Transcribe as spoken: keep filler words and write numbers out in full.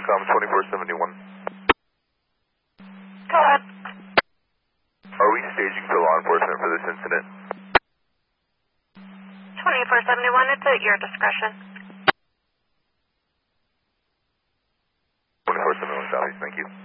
Com twenty-four seventy-one. Go ahead. Are we staging for law enforcement for this incident? twenty-four seventy-one, it's at your discretion. twenty-four seventy-one, Southeast, thank you.